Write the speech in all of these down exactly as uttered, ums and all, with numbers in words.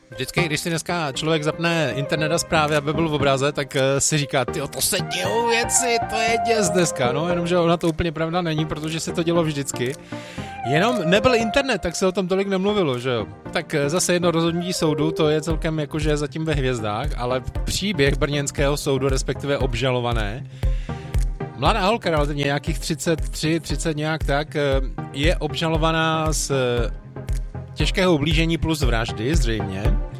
Vždycky, když si dneska člověk zapne internet a zprávy, aby byl v obraze, tak si říká, tyjo, to se dějou věci, to je děs dneska, no, jenomže ona to úplně pravda není, protože se to dělo vždycky. Jenom nebyl internet, tak se o tom tolik nemluvilo, že jo. Tak zase jedno rozhodnutí soudu, to je celkem jakože zatím ve hvězdách, ale příběh brněnského soudu, respektive obžalované, mladá holka, relativně nějakých třicet tři, třicet nějak tak, je obžalovaná z těžkého ublížení plus vraždy, zřejmě.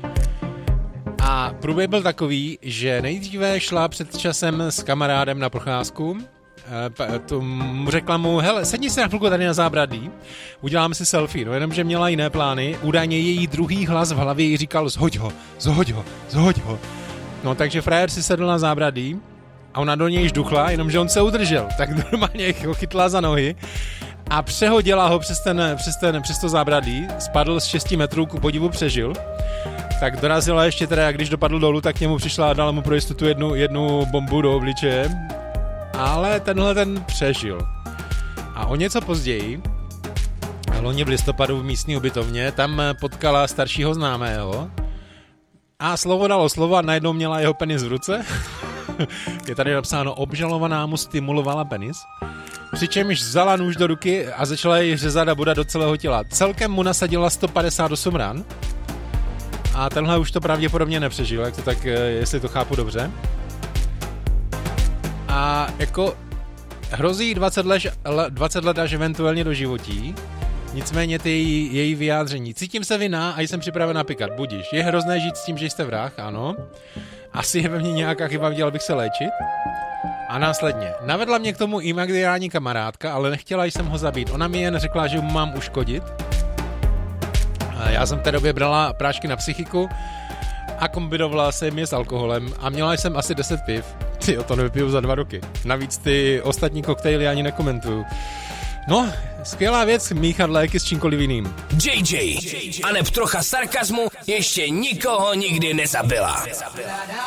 A průběh byl takový, že nejdříve šla před časem s kamarádem na procházku, řekla mu, hele, sedni si na chvilku tady na zábradlí, uděláme si selfie, no jenomže měla jiné plány, údajně její druhý hlas v hlavě jí říkal, zhoď ho, zhoď ho, zhoď ho. No takže frajer si sedl na zábradlí a ona do něj žduchla, jenomže on se udržel, tak normálně ho chytla za nohy a přehodila ho přes, ten, přes, ten, přes to zábradlí, spadl z šesti metrů, ku podivu přežil, tak dorazila ještě teda, když dopadl dolů, tak k němu přišla a dala mu pro jistotu jednu, jednu bombu do obličeje, ale tenhle ten přežil. A o něco později, loni v listopadu v místní ubytovně, tam potkala staršího známého a slovo dalo slovo a najednou měla jeho penis v ruce. Je tady napsáno, obžalovaná mu stimulovala penis. Přičemž vzala nůž do ruky a začala jej řezat a bodat do celého těla. Celkem mu nasadila sto padesát osm ran a tenhle už to pravděpodobně nepřežil, jak to tak, jestli to chápu dobře. A jako hrozí dvacet let, dvacet let až eventuálně do životí, nicméně ty její, její vyjádření. Cítím se vinná a jsem připravená pikat, budiš. Je hrozné žít s tím, že jste vrah, ano. Asi je ve mně nějaká chyba, měl bych se léčit. A následně, navedla mě k tomu imaginární kamarádka, ale nechtěla jsem ho zabít. Ona mi jen řekla, že mu mám uškodit. Já jsem v té době brala prášky na psychiku a kombinovala jsem je s alkoholem a měla jsem asi deset piv. Ty, o to nevypiju za dva roky. Navíc ty ostatní koktejly ani nekomentuju. No, skvělá věc míchat léky s čímkoliv jiným. J J, a neb trocha sarkazmu ještě nikoho nikdy nezabila.